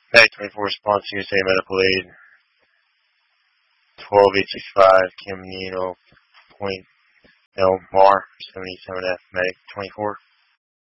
Mag 24 response USA Medical Aid 12865 Camino Point L Mar 77F Mag 24.